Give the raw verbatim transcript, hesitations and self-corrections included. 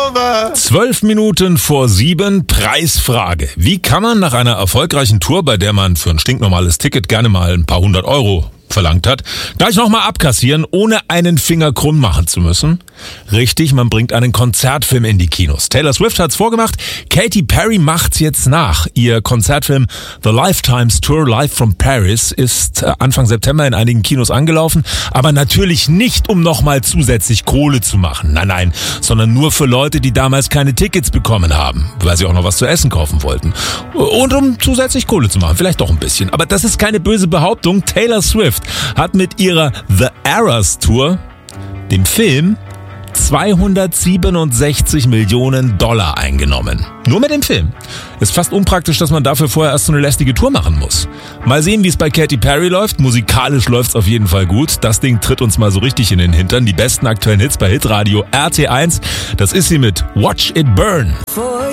over. Zwölf Minuten vor sieben, Preisfrage. Wie kann man nach einer erfolgreichen Tour, bei der man für ein stinknormales Ticket gerne mal ein paar hundert Euro verlangt hat, gleich nochmal abkassieren, ohne einen Finger krumm machen zu müssen? Richtig, man bringt einen Konzertfilm in die Kinos. Taylor Swift hat's vorgemacht, Katy Perry macht's jetzt nach. Ihr Konzertfilm The Lifetimes Tour Live from Paris ist Anfang September in einigen Kinos angelaufen, aber natürlich nicht, um nochmal zusätzlich Kohle zu machen. Nein, nein, sondern nur für Leute, die damals keine Tickets bekommen haben, weil sie auch noch was zu essen kaufen wollten. Und um zusätzlich Kohle zu machen, vielleicht doch ein bisschen. Aber das ist keine böse Behauptung. Taylor Swift hat mit ihrer The Eras Tour, dem Film, zweihundertsiebenundsechzig Millionen Dollar eingenommen. Nur mit dem Film. Ist fast unpraktisch, dass man dafür vorher erst so eine lästige Tour machen muss. Mal sehen, wie es bei Katy Perry läuft. Musikalisch läuft's auf jeden Fall gut. Das Ding tritt uns mal so richtig in den Hintern. Die besten aktuellen Hits bei Hitradio R T eins. Das ist sie mit Watch It Burn.